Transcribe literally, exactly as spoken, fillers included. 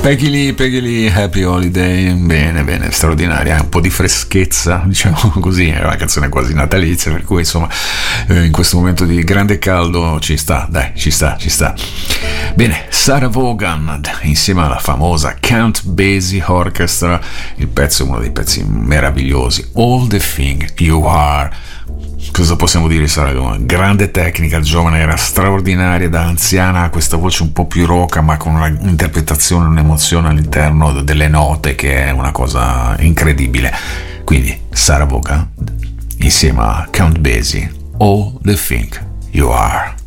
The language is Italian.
Peggy Lee, Peggy Lee, Happy Holiday, bene, bene, straordinaria, un po' di freschezza, diciamo così, è una canzone quasi natalizia, per cui insomma in questo momento di grande caldo ci sta, dai, ci sta, ci sta. Bene, Sarah Vaughan insieme alla famosa Count Basie Orchestra, il pezzo è uno dei pezzi meravigliosi, All the Thing You Are. Cosa possiamo dire? Sarà una grande tecnica, giovane, era straordinaria, da anziana ha questa voce un po' più roca ma con un'interpretazione, un'emozione all'interno delle note che è una cosa incredibile. Quindi Sarah Vaughan insieme a Count Basie, All the Thing You Are.